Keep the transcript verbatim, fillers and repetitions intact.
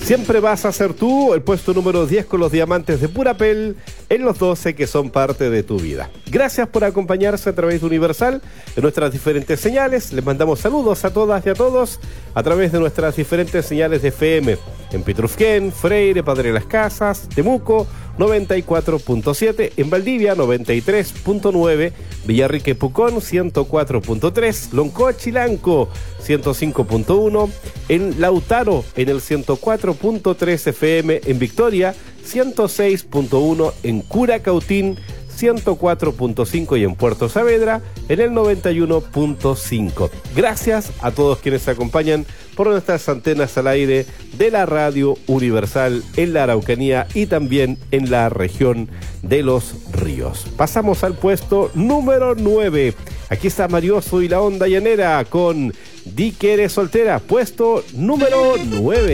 Siempre vas a ser tú, el puesto número diez con los diamantes de Purapel en los doce que son parte de tu vida. Gracias por acompañarse a través de Universal en nuestras diferentes señales. Les mandamos saludos a todas y a todos a través de nuestras diferentes señales de F M en Petrufquén, Freire, Padre Las Casas, Temuco noventa y cuatro punto siete, en Valdivia noventa y tres punto nueve, Villarrique Pucón ciento cuatro punto tres, Loncoa Chilanco ciento cinco punto uno, en Lautaro en el ciento cuatro punto tres F M, en Victoria ciento seis punto uno, en Curacautín ciento cuatro punto cinco y en Puerto Saavedra en el noventa y uno punto cinco. Gracias a todos quienes se acompañan por nuestras antenas al aire de la Radio Universal en la Araucanía y también en la región de Los Ríos. Pasamos al puesto número nueve. Aquí está Marioso y la Onda Llanera con Di que eres soltera, puesto número nueve.